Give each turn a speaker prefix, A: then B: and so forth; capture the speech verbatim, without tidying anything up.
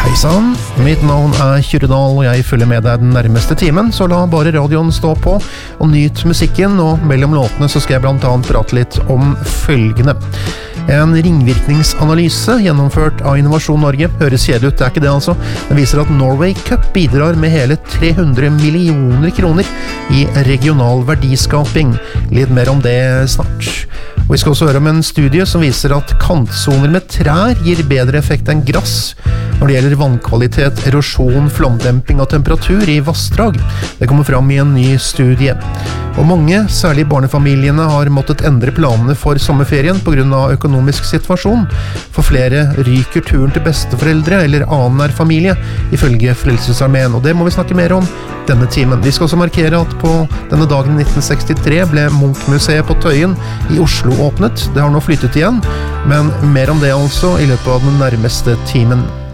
A: Hei sann, mitt navn er Kyrredal, og jeg følger med deg den nærmeste timen, så la bare radioen stå på og nyt musikken, og mellom låtene så skal jeg blant annet prate litt om følgende. En ringvirkningsanalyse gjennomført av Innovasjon Norge, høres kjedelig ut, det er ikke det altså. Den viser at Norway Cup bidrar med hele tre hundre millioner kroner i regional verdiskaping. Litt mer om det snart. Og vi skal også høre om en studie som viser at kantsoner med trær gir bedre effekt enn grass når det gjelder vannkvalitet, erosjon, flomdemping og temperatur i vassdrag. Det kommer fram i en ny studie. Og mange, særlig barnefamiliene, har måttet endre planene for sommerferien på grunn av økonomisk situasjon. For flere ryker turen til besteforeldre eller annen nær familie, ifølge Frelsesarmeen, og det må vi snakke mer om denne timen. Vi skal også markere at på denne dagen i nitten sekstitre ble Munch-museet på Tøyen i Oslo åpnet. Det har nå flyttet igjen, men mer om det altså i løpet av den nærmeste timen.